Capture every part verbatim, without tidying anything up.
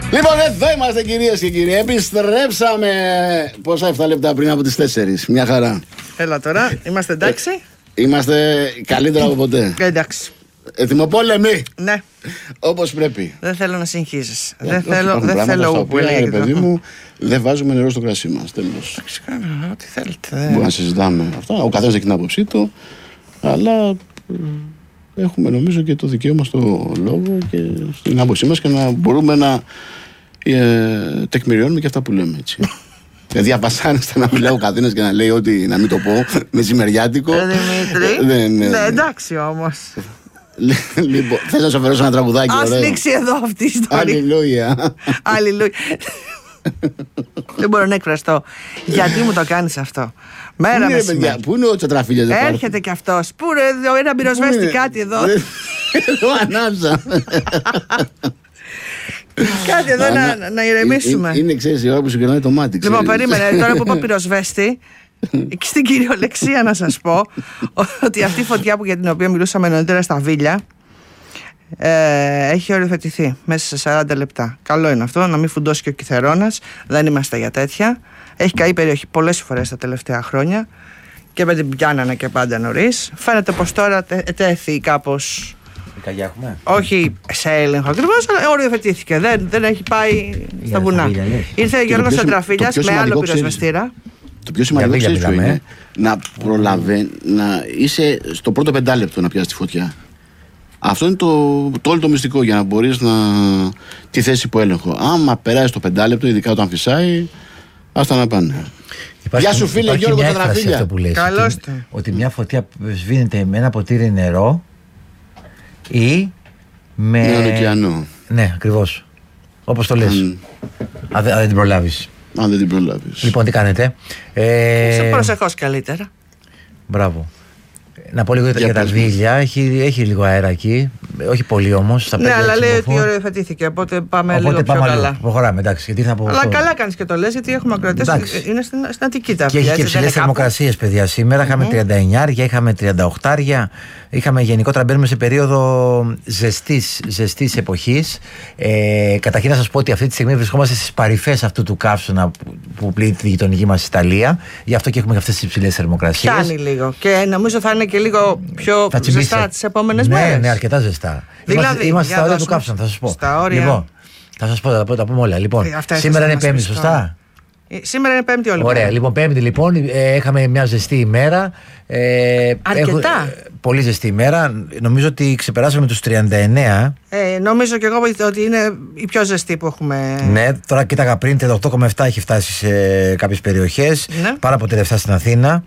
Λοιπόν, εδώ είμαστε κυρίες και κύριοι. Επιστρέψαμε πόσα εφτά λεπτά πριν από τις τέσσερις. Μια χαρά. Έλα τώρα, είμαστε εντάξει. Ε, είμαστε καλύτερα από ποτέ. Εντάξει. Ετοιμοπόλεμοι. Ναι. Όπως πρέπει. Δεν θέλω να συγχύσεις. Δεν θέλω, δεν θέλω που έλεγε. Παιδί μου, δεν βάζουμε νερό στο κρασί μας. Τέλος. Ό,τι θέλετε. Μπορούμε να συζητάμε αυτά. Ο καθένας έχει την άποψή του. Αλλά έχουμε νομίζω και το δικαίωμα στο λόγο και στην άποψή μας και να μπορούμε να ε, τεκμηριώνουμε και αυτά που λέμε, έτσι. Δηλαδή απασάνεστε να μιλάω ο καθένας και να λέει ότι να μην το πω μεσημεριάτικο. Δημήτρη. Ναι, εντάξει όμως. Λοιπόν, θες να σου αφαιρώσω ένα τραγουδάκι? Ας λήξει εδώ αυτή η ιστορία. Αλληλούια. Αλληλούια. Δεν μπορώ να εκφραστώ. Γιατί μου το κάνεις αυτό? Μέρα μεσημέρι. Πού είναι ο Τσατραφίλιας? Έρχεται κι αυτός. Πού είναι ένα πυροσβέστη κάτι εδώ? Εδώ ανάψα. Κάτι εδώ να, να ηρεμήσουμε. Είναι, ξέρεις, η ώρα που σου γυρνάει το μάτι. Λοιπόν, περίμενε. Τώρα που είπα πυροσβέστη, και στην κυριολεξία να σας πω ότι αυτή η φωτιά που για την οποία μιλούσαμε νωρίτερα στα Βίλια ε, έχει οριοθετηθεί μέσα σε σαράντα λεπτά. Καλό είναι αυτό, να μην φουντώσει και ο Κιθερώνας. Δεν είμαστε για τέτοια. Έχει καεί περιοχή πολλές φορές τα τελευταία χρόνια και με την πιάνανε και πάντα νωρίς. Φαίνεται πως τώρα τέθη κάπως. Έχουμε. Όχι σε έλεγχο ακριβώς, αλλά οριοθετήθηκε. Δεν, δεν έχει πάει στα βουνά. Ήρθε ο Γιώργος Τσατραφίλιας με άλλο πυροσβεστήρα. Το πιο σημαντικό ξέρεις ποιο είναι? Να προλαβαίνει, να είσαι στο πρώτο πεντάλεπτο να πιάσει τη φωτιά. Αυτό είναι το, το όλο το μυστικό για να μπορείς να τη θέσεις υπό έλεγχο. Άμα περάσει το πεντάλεπτο, ειδικά όταν φυσάει, άστα να πάνε. Υπάρχει, Γεια σου φίλε Γιώργο Τσατραφίλια. Καλώς το. Ότι, ότι μια φωτιά σβήνεται με ένα ποτήρι νερό ή με... με έναν ωκεανό. Ναι, ακριβώς. Όπως το λες. Αν, αν δεν την προλάβεις. Αν δεν την προλάβεις. Λοιπόν, τι κάνετε? Ε... Σε προσεχώς καλύτερα. Μπράβο. Να πω λίγο για τα Βίλια. Έχει, έχει λίγο αέρα εκεί. Όχι πολύ όμως. Ναι, αλλά λέει ότι οριοθετήθηκε. Οπότε πάμε οπότε λίγο πάμε πιο καλά. Λίγο. Προχωράμε, εντάξει. Γιατί θα πω αλλά αυτό. Καλά κάνεις και το λες, γιατί έχουμε ακροατές. Είναι στην, στην Αττική τα και έχει και ψηλές θερμοκρασίες, παιδιά. Σήμερα mm-hmm. είχαμε τριάντα εννιά, είχαμε τριάντα οκτώ. Είχαμε γενικότερα μπαίνουμε σε περίοδο ζεστής, ζεστής εποχής. Ε, καταρχήν να σας πω ότι αυτή τη στιγμή βρισκόμαστε στις παρυφές αυτού του καύσωνα που πλήττει τη γειτονική μας Ιταλία. Γι' αυτό και έχουμε αυτές τις υψηλές θερμοκρασίες. Πιάνει λίγο. Και νομίζω θα είναι και λίγο πιο ζεστά τις επόμενες ναι, μέρες. Ναι, ναι, αρκετά ζεστά. Δηλαδή, είμαστε είμαστε στα όρια του καύσωνα, θα σας πω. Στα όρια. Λοιπόν, θα σας πω, θα τα πούμε όλα. Λοιπόν, ε, σήμερα είναι Πέμπτη, σωστά? Σήμερα είναι Πέμπτη όλη. Ωραία, λοιπόν, Πέμπτη λοιπόν, ε, είχαμε μια ζεστή ημέρα. Ε, Αρκετά. Έχω, ε, πολύ ζεστή ημέρα. Νομίζω ότι ξεπεράσαμε τους τριάντα εννέα. Ε, νομίζω και εγώ ότι είναι η πιο ζεστή που έχουμε. Ναι, τώρα κοίταγα πριν, τριάντα οκτώ κόμμα επτά έχει φτάσει σε κάποιες περιοχές. Ναι. Πάρα ποτέ δεν φτάσει στην Αθήνα.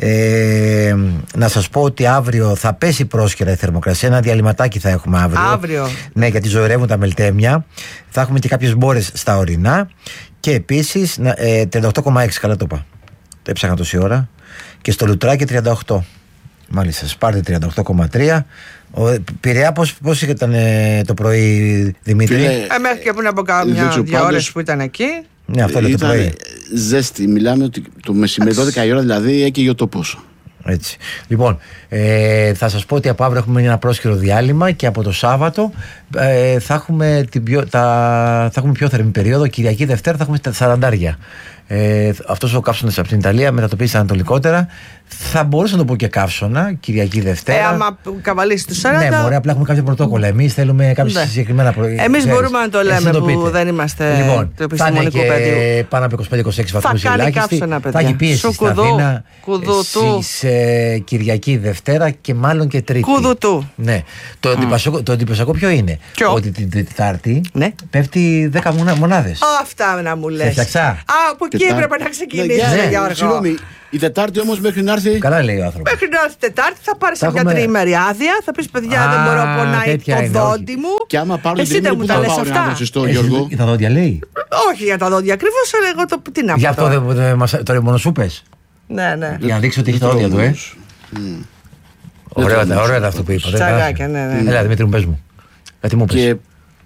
Ε, να σας πω ότι αύριο θα πέσει πρόσκαιρα η θερμοκρασία. Ένα διαλυματάκι θα έχουμε αύριο. Αύριο. Ναι, γιατί ζωηρεύουν τα μελτέμια. Θα έχουμε και κάποιες μπόρες στα ορεινά. Και επίσης ε, τριάντα οκτώ κόμμα έξι, καλά το είπα. Το έψαχνα τόση ώρα. Και στο Λουτράκι τριάντα οκτώ. Μάλιστα, Σπάρτη τριάντα οκτώ κόμμα τρία. Ο Πειραιά πώς, πώς ήταν ε, το πρωί, Δημήτρη? Ε, μέχρι και πριν από κάμια δύο ώρες που ήταν εκεί. Ναι, αυτό λέει το πρωί. Ζέστη, μιλάμε ότι το μεσημέρι δώδεκα η ώρα δηλαδή έκαιγε το πόσο. Έτσι. Λοιπόν, ε, θα σας πω ότι από αύριο έχουμε ένα πρόσκαιρο διάλειμμα και από το Σάββατο ε, θα, έχουμε την πιο, τα, θα έχουμε πιο θερμή περίοδο. Κυριακή Δευτέρα θα έχουμε τα σαραντάρια. Ε, αυτός ο καύσωνας από την Ιταλία μετατοπίζεται ανατολικότερα. Θα μπορούσα να το πω και καύσωνα Κυριακή Δευτέρα. Ε, άμα καβαλήσει του σαράντα. Ναι, μωρέ, απλά έχουμε κάποια πρωτόκολλα. Εμείς θέλουμε κάποια ναι. συγκεκριμένα πρωτόκολλα. Εμείς μπορούμε να το λέμε το που δεν είμαστε λοιπόν, του επιστημονικού πεδίου. Πάνω από είκοσι πέντε είκοσι έξι βαθμούς ελάχιστη. Θα έχει πίεση στην Αθήνα στις ε, Κυριακή Δευτέρα και μάλλον και Τρίτη. Κουδουτού. Ναι. Το mm. εντυπωσιακό ποιο είναι? Ποιο? Ότι την Τετάρτη ναι. πέφτει δέκα μονάδες. Αυτά να μου λες. Έφτιαξα. Α, από εκεί έπρεπε να ξεκινήσει. Συγγνώμη. Η Τετάρτη όμως μέχρι να έρθει. Καλά λέει ο άνθρωπος. Μέχρι να έρθει Τετάρτη θα πάρεις μια τριήμερη άδεια. Θα πεις παιδιά δεν μπορώ να πονάει το δόντι μου. Και άμα πάρουν την τριήμερη που θα πάω να έρθει στο Γιώργο. Για τα δόντια λέει. Όχι για τα δόντια ακριβώς, αλλά εγώ το τι να πω. Γι' αυτό τώρα μόνο σου πες. Ναι, ναι. Για να δείξει ότι έχει τα δόντια του, ε. Ωραία αυτό που είπα. Τσαγάκια, ναι, ναι. Έλα Δημήτρη μου, πες μου. Και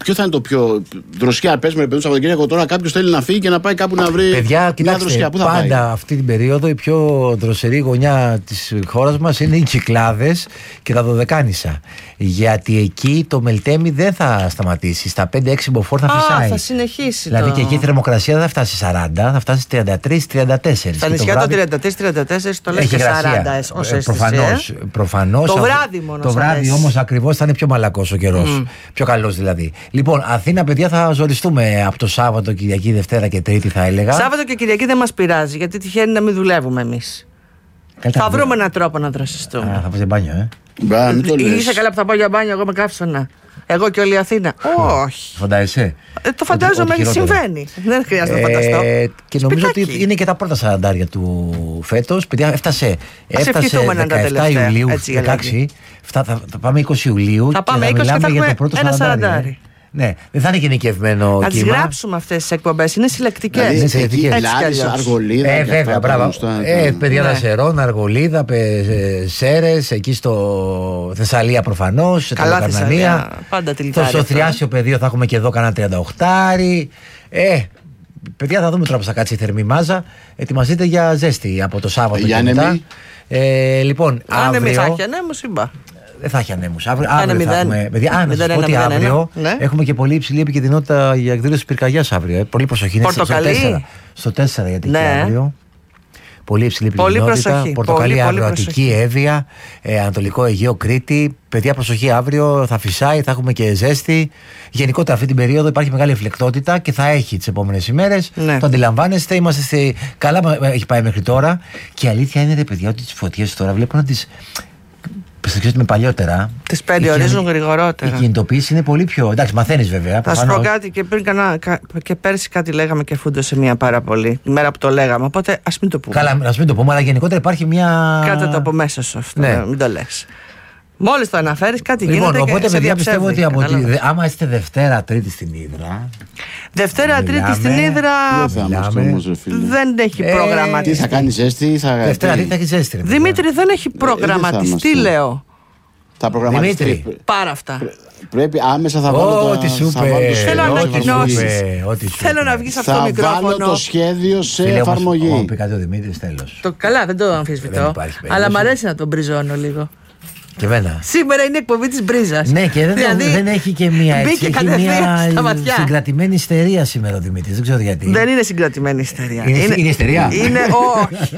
ποιο θα είναι το πιο δροσιά, πες με ρε παιδί Σαββατοκύριακο τώρα κάποιος θέλει να φύγει και να πάει κάπου να βρει. Παιδιά, μια δροσιά, πού θα πάει? πάντα αυτή την περίοδο η πιο δροσερή γωνιά της χώρας μας είναι οι Κυκλάδες και τα Δωδεκάνησα. Γιατί εκεί το Μελτέμι δεν θα σταματήσει. Στα πέντε έξι μποφόρ θα φυσάει. Α, θα συνεχίσει. Δηλαδή το... και εκεί η θερμοκρασία δεν θα φτάσει σαράντα, θα φτάσει τριάντα τρία τριάντα τέσσερα. Στα νησιά το τριάντα τρία τριάντα τέσσερα το λες και σαράντα. Ε, προφανώς, ε? προφανώς. Το βράδυ μόνο. Το βράδυ όμως ακριβώς θα είναι πιο μαλακός ο καιρός. Mm. Πιο καλός δηλαδή. Λοιπόν, Αθήνα, παιδιά, θα ζοριστούμε από το Σάββατο, Κυριακή, Δευτέρα και Τρίτη, θα έλεγα. Σάββατο και Κυριακή δεν μας πειράζει, γιατί τυχαίνει να μην δουλεύουμε εμείς. Θα βρούμε έναν τρόπο να δροσιστούμε. Α, θα πας για μπάνιο, ε. Μπα, μην το λες. Είσαι καλά που θα πάω για μπάνιο, εγώ με καύσωνα. Εγώ και όλη η Αθήνα. Όχι. Φαντάζεσαι. Ε, το φαντάζομαι, ότι συμβαίνει. Δεν χρειάζεται να φανταστώ. Ε, και νομίζω ότι είναι και τα πρώτα σαραντάρια του φέτος. Παιδιά, έφτασε, έφτασε δεκαεπτά Ιουλίου, δεκαέξι. Θα, θα, θα πάμε είκοσι Ιουλίου θα πάμε και θα είκοσι μιλάμε και θα για το πρώτο σαραντάρι. Ναι, δεν θα είναι γενικευμένο να κύμα. τις γράψουμε αυτές τις εκπομπές, είναι συλλεκτικές. Δηλαδή, έτσι, εκεί, έτσι Λάρις, Αργολίδα. Ε, βέβαια, μπράβο. Ε, παιδιά, ναι. Δασερών, Αργολίδα, Σέρες, εκεί στο Θεσσαλία προφανώς. Καλά Θεσσαλία, πάντα τυλιτάρι. Στο Θριάσιο πεδίο θα έχουμε και εδώ κανένα τριάντα οκτώ. Ε, παιδιά, θα δούμε τώρα που θα κάτσει η θερμή μάζα. Ετοιμαστείτε για ζέστη από το Σάββατο για και μετά. Ε, λοιπόν, άνεμοι αύριο... θα έχει ανέμους ή μπα. Δεν θα έχει ανέμους. Αύριο, αύριο θα έχουμε. Παιδιά, α, να σας πω ότι αύριο ναι. έχουμε και πολύ υψηλή επικινδυνότητα για εκδήλωση πυρκαγιάς αύριο. Ε. Πολύ προσοχή. Είναι στο τέσσερα. Στο τέσσερα γιατί ναι. και αύριο. Πολύ υψηλή επικινδυνότητα. Πορτοκαλί αύριο, Αττική, Εύβοια, ε, Ανατολικό Αιγαίο, Κρήτη. Παιδιά, προσοχή αύριο. Θα φυσάει, θα έχουμε και ζέστη. Γενικότερα αυτή την περίοδο υπάρχει μεγάλη εφλεκτότητα και θα έχει τις επόμενες ημέρες. Ναι. Το αντιλαμβάνεστε. Είμαστε στη... Καλά, έχει πάει μέχρι τώρα. Και η αλήθεια είναι, ρε παιδιά, ότι τις φωτιές τώρα βλέπω να τις. Με παλιότερα. Τις περιορίζουν γρηγορότερα. Η κινητοποίηση είναι πολύ πιο. Εντάξει, μαθαίνεις βέβαια. Θα σου πω κάτι και, πριν κανά, και πέρσι κάτι λέγαμε και φούντωσε μία πάρα πολύ. Τη μέρα που το λέγαμε. Οπότε ας μην το πούμε. Καλά, ας μην το πούμε, αλλά γενικότερα υπάρχει μια. Κάτω το από μέσα σου αυτό. Ναι. Μην το λες. Μόλις το αναφέρεις, κάτι λοιπόν, γίνεται. Οπότε, και παιδιά, σε πιστεύω ότι από τη, άμα είστε Δευτέρα, Τρίτη στην Ύδρα. Δευτέρα, Τρίτη στην Ύδρα. Δεν έχει ε, προγραμματιστεί. Τι θα κάνει ζέστη, θα. Δευτέρα, Τρίτη θα έχει ζέστη. Δημήτρη, δεν έχει προγραμματιστεί, ε, λέω. Θα προγραμματιστεί. Πάρα αυτά. Πρέπει άμεσα θα βάλω το Ό,τι σου είπε. Θέλω ανακοινώσεις. Θέλω να βγεις αυτό το μικρόφωνο. Θα βάλω το σχέδιο σε εφαρμογή. Μου πει κάτι ο Δημήτρης, τέλος. Καλά, δεν το αμφισβητώ. Αλλά μ' αρέσει να τον μπριζώνω λίγο. Και βένα. Σήμερα είναι εκπομπή της μπρίζας. Ναι, και δεν, δηλαδή, δεν έχει και μία έτσι. Έχει μια συγκρατημένη ιστερία σήμερα ο Δημήτρης. Δεν ξέρω γιατί. Δεν είναι συγκρατημένη ιστερία. Είναι, είναι, είναι ιστερία. Είναι όχι.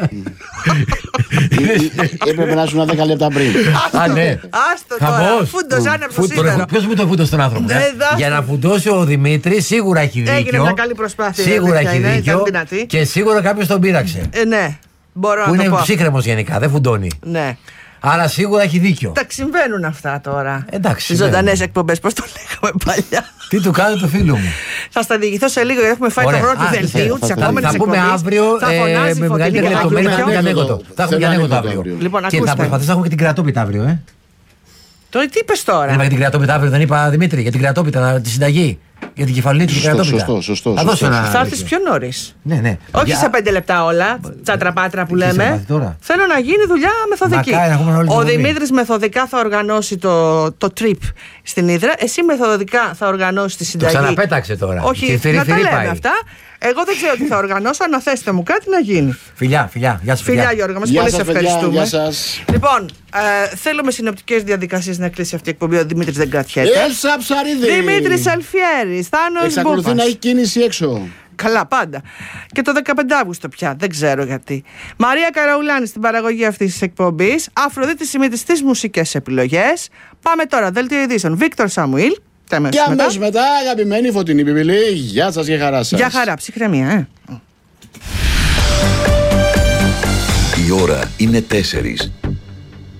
Έπρεπε να ήσουν δέκα λεπτά πριν. Α, ναι. Άστο τώρα. Φούντος, άνεψε σήμερα. Ποιος μου το φούντος στον άνθρωπο. Για να φουντώσει ο Δημήτρης σίγουρα έχει δίκιο. Έγινε μια καλή προσπάθεια. Σίγουρα έχει δίκιο. Και σίγουρα κάποιος τον πείραξε. Ναι. Μπορώ που να είναι το πω. ψύχρεμος γενικά, δεν φουντώνει. Ναι. Άρα σίγουρα έχει δίκιο. Τα συμβαίνουν αυτά τώρα. Εντάξει. Οι ζωντανές εκπομπές, πώς το λέγαμε παλιά. Τι του κάνω το φίλο μου. Θα στα διηγηθώ σε λίγο γιατί έχουμε φάει το πρώτο του δελτίου τη επόμενη εκπομπή. Θα πούμε αύριο με μεγαλύτερη λεπτομέρεια. Θα έχουμε και ανέκδοτο. Θα έχουμε και ανέκδοτο αύριο. Και θα προσπαθήσω να έχουμε και την κρατόπιτα αύριο, ε. Τώρα τι είπες τώρα. Δεν είπα για την κρατόπιτα αύριο, δεν είπα Δημήτρη, για την κρατόπιτα, τη συνταγή. Για την κεφαλή του και κρατόπιτα. Σωστό, σωστό. Θα δώσω ένα. Θα έρθεις πιο νωρίς. Ναι, ναι. Όχι σε πέντε λεπτά όλα, τσατραπάτρα που λέμε. Θέλω να γίνει δουλειά μεθοδική. Ο Δημήτρης μεθοδικά θα οργανώσει το, το trip στην Ύδρα. Εσύ μεθοδικά θα οργανώσει τη συνταγή. Το ξαναπέταξε τώρα. Όχι, να τα λέμε αυτά. Εγώ δεν ξέρω τι θα οργανώσω, αναθέστε μου κάτι να γίνει. Φιλιά, φιλιά. Γεια σου, φιλιά. Φιλιά, Γιώργο, μας πολύ σε ευχαριστούμε. Γεια σας. Λοιπόν, ε, θέλω με συνοπτικές διαδικασίες να κλείσει αυτή η εκπομπή. Ο Δημήτρης δεν κρατιέται. Έλσα Ψαρίδη. Δημήτρης Αλφιέρης, Θάνος Μπούπας. Εξακολουθεί να έχει κίνηση έξω. Καλά, πάντα. Και το δεκαπέντε Αυγούστου πια, δεν ξέρω γιατί. Μαρία Καραουλάνη στην παραγωγή αυτής της εκπομπής. Αφροδίτη Σιμίτη στις μουσικές επιλογές. Πάμε τώρα, δελτίο ειδήσεων. Βίκτορ Σαμουήλ. Και αμέσως μετά, αγαπημένη Φωτεινή Πιπιλή. Γεια σας και χαρά σας. Γεια χαρά, ψυχραιμία, ε. Η ώρα είναι τέσσερις.